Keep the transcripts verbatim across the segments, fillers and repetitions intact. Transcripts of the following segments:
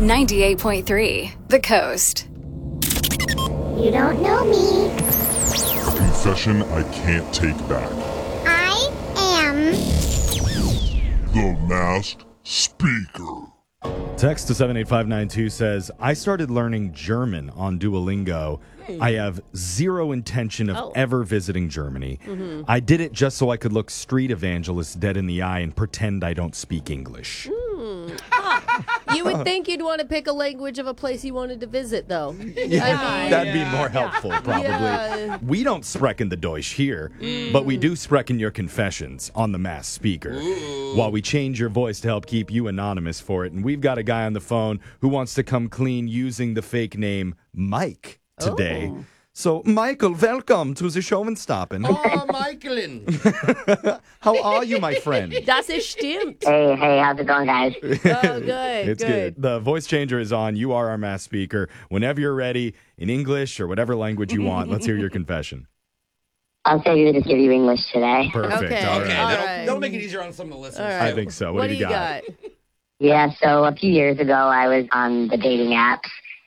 ninety-eight point three The Coast. You don't know me. A confession I can't take back. I am The Masked Speaker. Text to seven eight five nine two says, I started learning German on Duolingo. I have zero intention of Oh. ever visiting Germany. Mm-hmm. I did it just so I could look street evangelists dead in the eye and pretend I don't speak English. Mm. Ah. You would think you'd want to pick a language of a place you wanted to visit, though. Yeah, I mean, that'd be more helpful, probably. Yeah. We don't sprechen the Deutsch here, but we do sprechen your confessions on the Masked Speaker. While we change your voice to help keep you anonymous for it, and we've got a guy on the phone who wants to come clean using the fake name Mike today. Oh. So, Michael, welcome to the Showmanstoppen. Oh, Michaelin. How are you, my friend? Das ist stimmt. Hey, hey, how's it going, guys? Oh, good. It's good. The voice changer is on. You are our Masked Speaker. Whenever you're ready, in English or whatever language you want, let's hear your confession. I'll say you just give you English today. Perfect. Okay. All right. Okay, All that'll, right. that'll make it easier on some of the listeners. All right. I think so. What, What do you got? Yeah, so a few years ago, I was on the dating apps,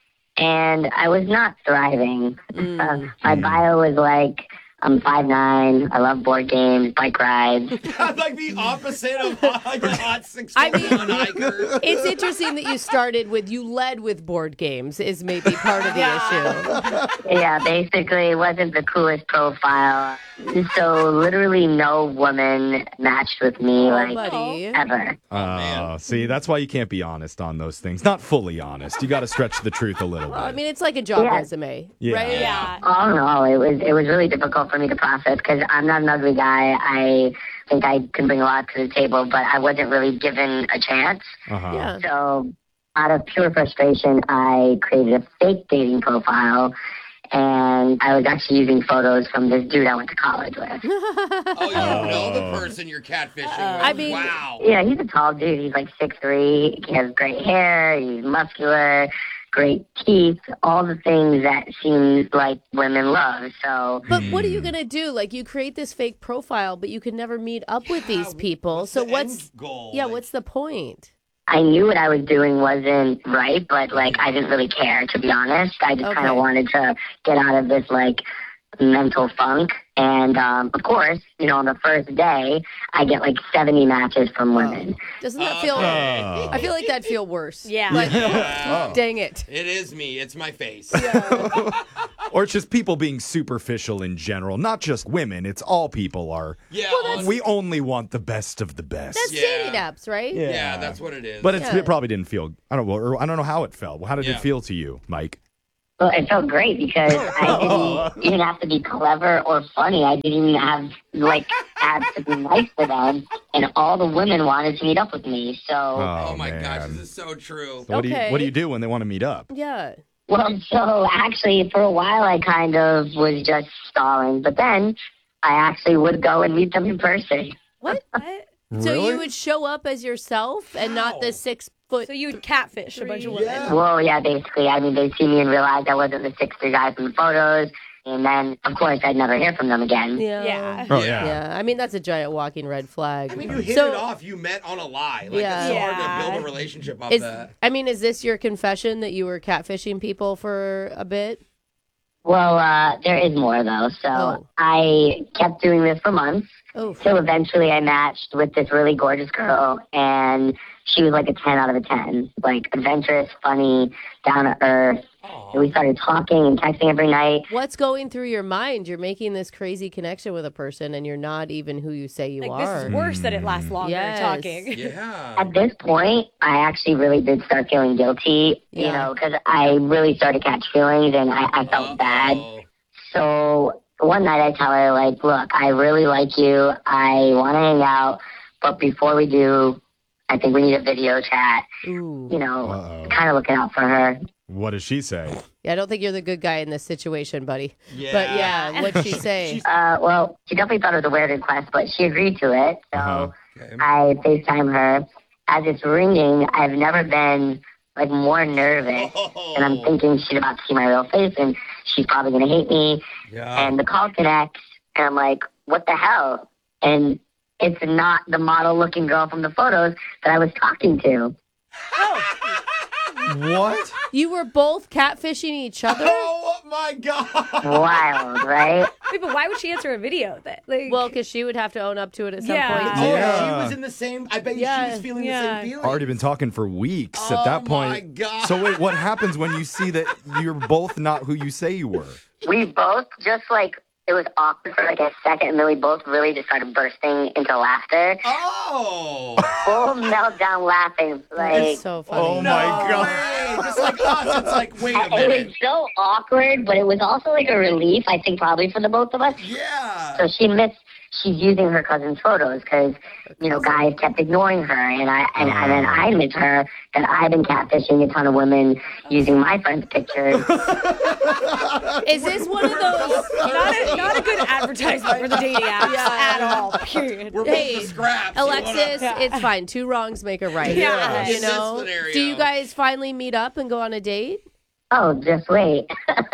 and I was not thriving. Uh, my bio was like, I'm five nine, I love board games, bike rides. Like the opposite of like a hot six I foot mean- one hiker. It's interesting that you started with, you led with board games is maybe part of the issue. Yeah, basically, it wasn't the coolest profile. So literally no woman matched with me, like, Buddy. ever. Oh, see, that's why you can't be honest on those things. Not fully honest. You got to stretch the truth a little bit. Well, I mean, it's like a job Yeah. resume, Yeah. right? Yeah. Oh no, it was it was really difficult for me to process because I'm not an ugly guy. I think I can bring a lot to the table, but I wasn't really given a chance. Uh-huh. Yeah. So out of pure frustration, I created a fake dating profile, and I was actually using photos from this dude I went to college with. Oh, you don't know the person you're catfishing with. I mean- wow. Yeah, he's a tall dude. He's like six three. He has great hair. He's muscular, great teeth, all the things that seems like women love. So But what are you going to do? Like, you create this fake profile, but you can never meet up with these people. What's so the what's, end goal? yeah, Like, what's the point? I knew what I was doing wasn't right, but like I didn't really care, to be honest. I just Okay. kind of wanted to get out of this like mental funk. And um, of course, you know, on the first day, I get like seventy matches from women. Doesn't that feel, Oh. I feel like that'd feel worse. Yeah. Like, Yeah. dang it. It is me. It's my face. Or it's just people being superficial in general. Not just women. It's all people are. Yeah. on- We only want the best of the best. That's Yeah. dating apps, right? yeah, that's what it is. But it's, Yeah. it probably didn't feel. I don't know. Or I don't know how it felt. How did Yeah. it feel to you, Mike? Well, it felt great because I didn't even have to be clever or funny. I didn't even have like have to be nice to them, and all the women wanted to meet up with me. So. Oh, oh my man. gosh, this is so true. So what do you Okay. What do you do when they want to meet up? Yeah. Well, so actually, for a while, I kind of was just stalling, but then I actually would go and meet them in person. What? So Really? you would show up as yourself and not the How? six foot. So you would catfish a bunch of women. Yeah. Well, yeah, basically, I mean, they'd see me and realize I wasn't the six three guy from the photos, and then, of course, I'd never hear from them again. Yeah. Yeah. Oh Yeah. Yeah. I mean, that's a giant walking red flag. I mean, you hit So- it off. You met on a lie. Like, Yeah. it's so hard Yeah. to build a relationship off Is, that. I mean, is this your confession that you were catfishing people for a bit? Well, uh, there is more, though. So Oh. I kept doing this for months. Oh, So eventually I matched with this really gorgeous girl, and she was like a ten out of a ten. Like, adventurous, funny, down to earth. And we started talking and texting every night. what's going through your mind? You're making this crazy connection with a person, and you're not even who you say you Like, are. this is worse that it lasts longer Yes. talking. Yeah. At this point, I actually really did start feeling guilty, you Yeah. know, because I really started to catch feelings, and I, I felt bad. Uh-oh. So one night I tell her, like, look, I really like you. I want to hang out. But before we do, I think we need a video chat, Ooh. you know, Uh-oh. kind of looking out for her. What does she say? Yeah, I don't think you're the good guy in this situation, buddy. Yeah. But yeah, what'd she say? Uh, well, she definitely thought it was a weird request, but she agreed to it. So Uh-huh. Okay. I FaceTime her. As it's ringing, I've never been, like, more nervous. And I'm thinking she's about to see my real face, and she's probably going to hate me. Yeah. And the call connects, and I'm like, what the hell? And it's not the model-looking girl from the photos that I was talking to. What? You were both catfishing each other? Oh my god. Wild, right? Wait, but why would she answer a video that? Like, Well, because she would have to own up to it at some Yeah. point. Oh, too. Yeah. she was in the same. I bet you Yeah. she was feeling Yeah. the same feeling. Already been talking for weeks at Oh that point. my God. So wait, what happens when you see that you're both not who you say you were? We both just like, it was awkward for like a second, and then we both really just started bursting into laughter. Oh. Full meltdown laughing. Like, It's so funny. Oh No my god. way. Just like us, it's like, wait a it minute. was so awkward, but it was also like a relief, I think, probably for the both of us. Yeah. So she missed, she's using her cousin's photos because, you know, guys kept ignoring her. And I and, and then I admit to her that I've been catfishing a ton of women using my friend's pictures. Is this one of those? not a, not a good advertisement for the dating apps at all. Period. We're both Hey, the scraps. You Alexis, wanna- it's fine. Two wrongs make a right. Yeah. You In this know? scenario. Do you guys finally meet up and go on a date? Oh, just wait.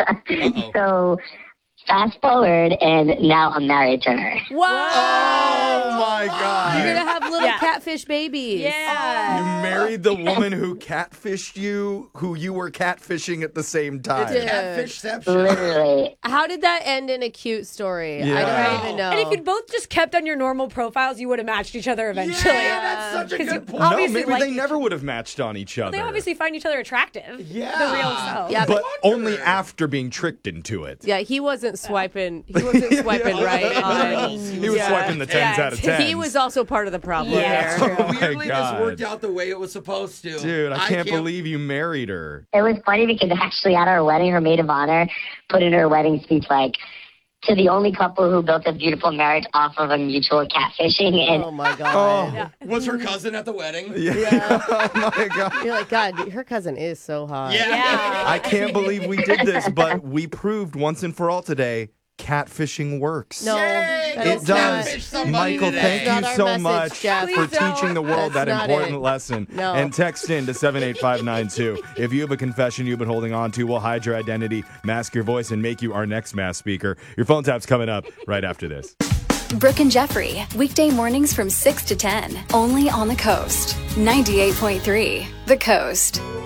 So fast forward, and now I'm married to her. What? Oh my god. You're going to have little Yeah. catfish babies. Yeah. You married the woman who catfished you, who you were catfishing at the same time. Dude. Catfishception. Literally. How did that end in a cute story? I Yeah. don't even know. And if you'd both just kept on your normal profiles, you would have matched each other eventually. Yeah, that's such a 'Cause you good point. No, obviously maybe like they each- never would have matched on each other. They obviously find each other attractive. Yeah. The real self. Yeah, but only after being tricked into it. yeah, he wasn't swiping. He wasn't swiping right on. He was Yeah. swiping the tens Yeah. out of tens. He was also part of the problem Yeah. here. Oh my Weirdly, this God. worked out the way it was supposed to. Dude, I can't, believe you married her. It was funny because actually at our wedding, her maid of honor put in her wedding speech like, to the only couple who built a beautiful marriage off of a mutual catfishing. And Oh my god. Oh, Was her cousin at the wedding? yeah. Oh my god. You're like, God, her cousin is so hot. Yeah. Yeah. I can't believe we did this, but we proved once and for all today, catfishing works. No, Yay, that go It is not- catfish does. somebody Michael, today. thank That's you not our so message, much Jeff. for Please don't. teaching the world That's that not important it. lesson. No. And text in to seven eight five nine two. If you have a confession you've been holding on to, we'll hide your identity, mask your voice, and make you our next mass speaker. Your phone tap's coming up right after this. Brooke and Jeffrey, weekday mornings from six to ten, only on the Coast. ninety-eight point three, The Coast.